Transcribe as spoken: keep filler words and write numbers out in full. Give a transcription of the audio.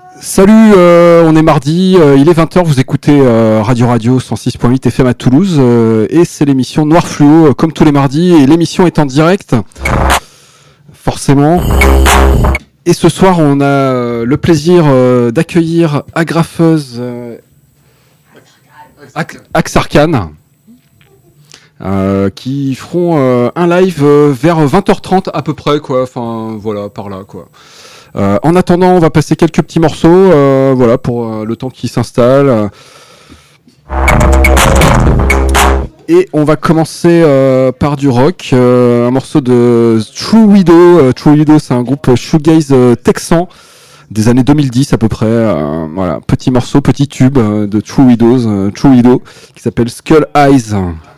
Salut, euh, on est mardi, euh, il est vingt heures, vous écoutez euh, Radio Radio cent six point huit F M à Toulouse euh, et c'est l'émission Noir Fluo euh, comme tous les mardis et l'émission est en direct, forcément. Et ce soir on a euh, le plaisir euh, d'accueillir Agrafeuse euh, Axe Arcane euh, qui feront euh, un live euh, vers vingt heures trente à peu près, quoi, enfin voilà, par là, quoi. Euh, en attendant, on va passer quelques petits morceaux, euh, voilà, pour euh, le temps qui s'installe. Et on va commencer euh, par du rock, euh, un morceau de True Widow. Euh, True Widow, c'est un groupe shoegaze euh, texan des années deux mille dix à peu près. Euh, voilà, petit morceau, petit tube euh, de True Widows, euh, True Widow, qui s'appelle Skull Eyes.